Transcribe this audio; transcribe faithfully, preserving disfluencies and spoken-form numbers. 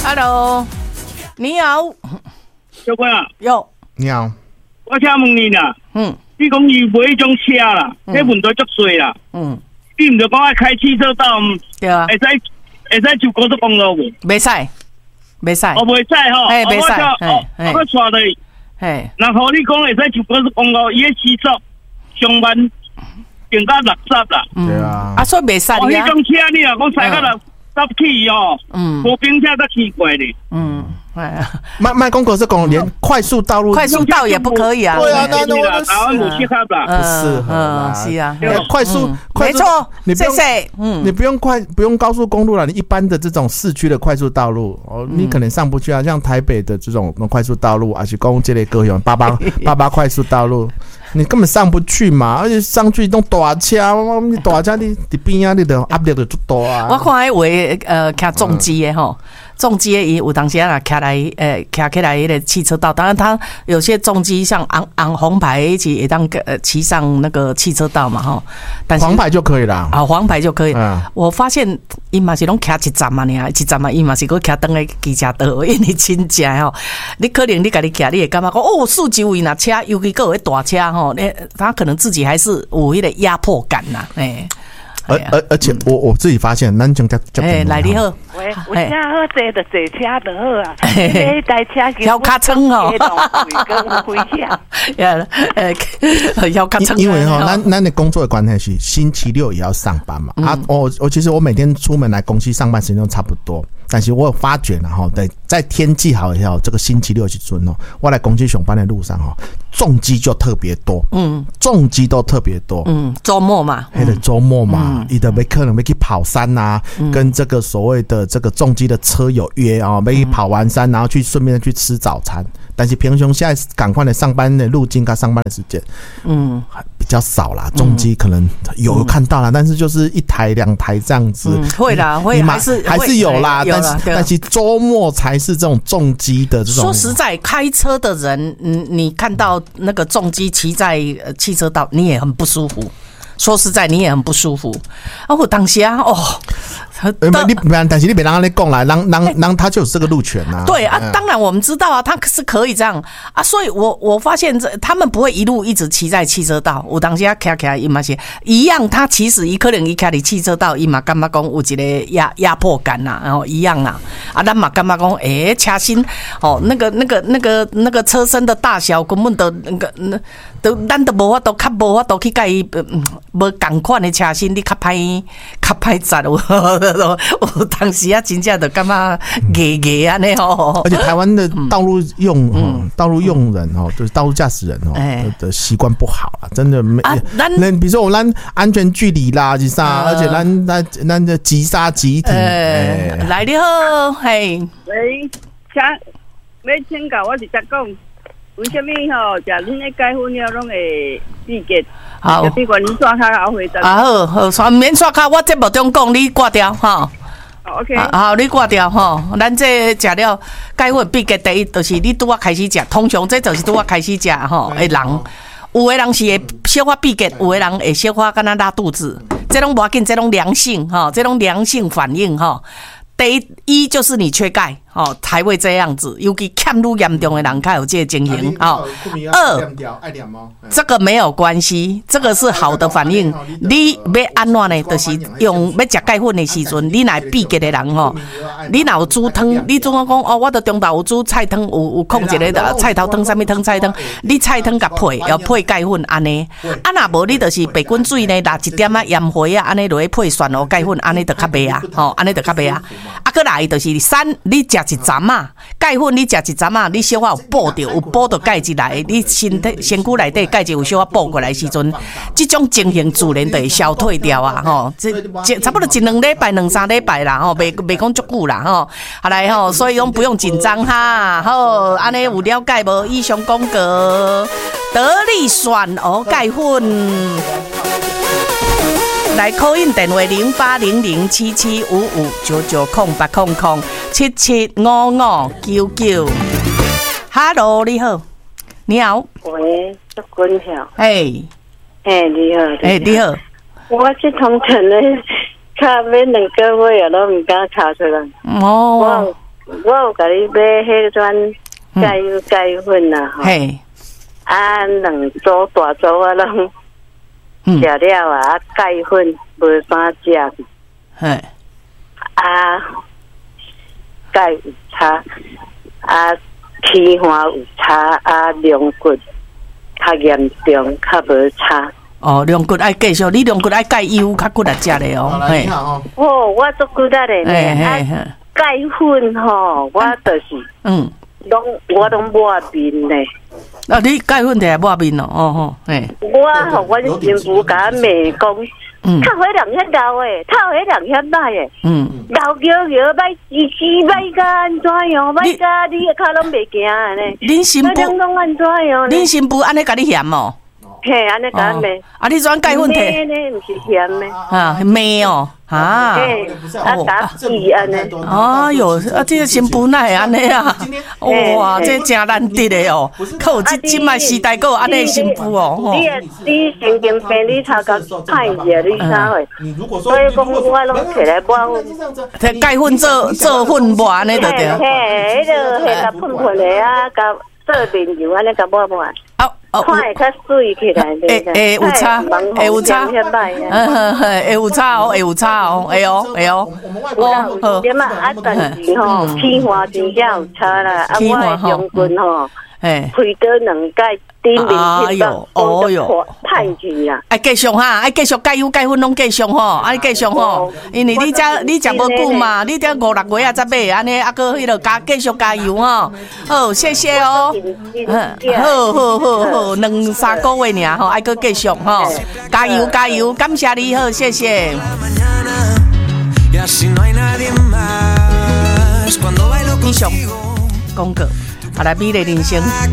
Hello， 你好， 小哥啊， 有， 你好， 我请问你啦， 嗯， 你讲你买迄种车啦，迄问题足多啦， 嗯， 你唔就讲爱开汽车道， 对啊， 会使会使就高速公路无？ 袂使，袂使， 哦，袂使吼， 嘿，袂使， 哦，我带你， 嘿， 然后你讲会使就高速公路，伊个时速上万定到六十啦， 对啊， 啊，所以袂使哦， 啊， 迄种车你啊，讲踩到六十起哦， 嗯， 无冰车才奇怪哩， 嗯。 卖卖公狗是公连快速道路， 快速道也不可以啊。 对啊，那那我台湾不适合啦， 不适合啦。 是啊， 快速， 没错， 你不用， 嗯， 你不用快，不用高速公路了，你一般的这种市区的快速道路，哦，你可能上不去啊。像台北的这种快速道路，而且公这类高雄八八八八快速道路，你根本上不去嘛，而且上去都大车，你大车你你边啊，你的压力就足大啊。 我看迄位呃，开重机的吼。重机伊有当时啊，开来呃，开起来迄个汽车道，当然它有些重机像昂昂红牌一起也当呃骑上那个汽车道嘛吼，但是黄牌就可以啦， 啊，黄牌就可以。 嗯、 我发现伊嘛是拢开一站嘛，尔一站嘛，伊嘛是搁开登个机车道，因为真正吼，你可能你家己开，你会感觉讲哦，四周围那车，尤其各位大车吼，你他可能自己还是有迄个压迫感呐，哎。 而而而且我我自己发现，咱种叫叫哎，来你好， 喂，有车好坐就坐车就好啊，迄台车腰卡撑哦， 跟回家， 呃，腰卡撑。 因为哈，咱咱的工作的关系是星期六也要上班嘛，啊，我我其实我每天出门来公司上班时间都差不多。但是我有发觉了哈，在在天气好以后，这个星期六去准哦，我来公司上班的路上哈，重机就特别多，嗯，重机都特别多， 嗯，周末嘛， 黑的周末嘛，你的没可能没去跑山呐、啊，嗯、跟这个所谓的这个重机的车友约啊，没去跑完山，然后去顺便去吃早餐。但是平常现在赶快的上班的路径跟上班的时间，嗯，比较少啦。重机可能有看到啦，但是就是一台两台这样子， 嗯、会啦，会还是还是有啦， 有但是但是周末才是这种重机的这种。 说实在，开车的人，嗯，你看到那个重机骑在汽车道，你也很不舒服。说实在，你也很不舒服。啊，我当时啊，哦， 你但是你别让他讲啦，让让让他就有这个路权啊。 对啊，当然我们知道啊，他是可以这样啊，所以我我发现这他们不会一路一直骑在汽车道。我当时啊，开开伊嘛是一样，他其实伊可能伊开伫汽车道，伊嘛感觉讲有一个压压迫感呐，然后一样啊。啊，咱嘛感觉讲，诶，车身哦，那个那个那个那个车身的大小根本都那个那都咱都无法度，较无法度去甲伊。无同款的车身，你较歹较歹扎有，我当时啊，真正就感觉硬硬安尼吼。 而且台湾的道路用，嗯、道路用人哦，就是道路驾驶人哦、欸、的习惯不好啊，真的没。啊，那比如说我咱安全距离啦，是啥？而且咱咱咱的急刹急停。 呃，欸、来你好，嘿。 喂，请要请教我直接讲。为什么吼？食恁咧改婚了，拢会闭结？ 好， 比如你刷卡后回答。 啊好好，刷免刷卡，我节目中讲，你挂掉哈。 OK。 好，你挂掉哈。咱这食了改婚闭结，第一就是你拄啊开始食，通常这就是拄啊开始食吼的人，有的人是会小可闭结，有的人会小可敢若拉肚子，这种无要紧，这种良性哈，这种良性反应哈。第一，一就是你缺钙，哦，才会这样子。尤其欠愈严重的人，才有这个情形。哦，二，这个没有关系，这个是好的反应。你要安怎呢？就是用要食钙粉的时阵，你若闭结的人吼，你若有煮汤，你总讲哦，我的中昼有煮菜汤，有有控一个的菜头汤，啥物汤菜汤，你菜汤甲配，要配钙粉安尼。啊，若无你就是白滚水呢，拿一点啊盐花啊，安尼落去配蒜蓉钙粉，安尼就较袂啊，吼，安尼就较袂啊。啊，搁来就是三，你食一针啊，钙粉你食一针啊，你小可有补着，有补着钙质来，你身体身躯内底钙质有小可补过来时阵，这种情形自然就会消退掉啊，吼，这这差不多一两礼拜、两三礼拜啦，吼，袂袂讲足久啦，吼，好来吼，所以讲不用紧张哈，好，安尼有了解无？以上讲过得力蒜蚵钙粉。来 call in 电话零八零零七七五五九九空八空空七七五五九九。Hello， 你好，你好。 喂，祝君好。 哎， 哎，你好。 哎，你好。 我去通城咧，卡要两个月啊，都唔敢卡出来。 哦。 我有甲你买迄种钙油钙粉啊，吼， 嘿， 啊，两组大组啊，拢嗯食了啊，啊，钙粉无啥食， 嘿， 啊，钙有差，啊，气化有差，啊，龙骨较严重，较无差。 哦，龙骨爱继续，你龙骨爱钙油较骨力食咧哦，嘿， 哦，我足骨力咧呢，啊，钙粉吼，我就是嗯， 拢我拢抹面咧。 啊，你钙粉摕来抹面咯，哦吼，嘿， 我互阮媳妇甲我骂讲， 嗯较迄人遐老诶，套迄人遐歹诶， 嗯， 老叫叫歹吱吱歹甲安怎样，歹甲你诶骹拢袂行安尼。 恁新妇， 恁拢安怎样呢？ 恁新妇安尼甲你嫌哦？ 嘿，安尼甲我骂。 啊，你怎钙粉摕？ 呢，毋是嫌诶。 啊，骂哦，啊。 嘿，啊打伊安尼。 哎哟，啊，这个新妇哪会安尼啊？哇，这真难得的哦！靠，这今麦时代还有安尼新妇哦，吼。 你你神经病，你头壳歹者，你啥会？所以讲我拢摕来抹。 摕钙粉做做粉抹安尼就对。 嘿，迄个迄个喷喷的啊，甲做面油安尼甲抹抹。 哦， 看会较水起来咧， 会会有差，会有差，嗯，会有差哦，会有差哦，会哦，会哦， 我好点啊，啊，但是吼，气化真正有差啦，啊，我的中棍吼， 哎， 开刀两盖，顶面哎哟，哦哟， 太去啦， 爱继续哈，爱继续钙油钙粉拢继续吼，爱继续吼，因为你遮你食无久嘛，你遮五六月啊才买，安尼啊个迄落加继续加油吼，好，谢谢哦，好好好好，两三个月尔吼，爱个继续吼，加油加油，感谢你好，谢谢。以上广告，好来美丽人生。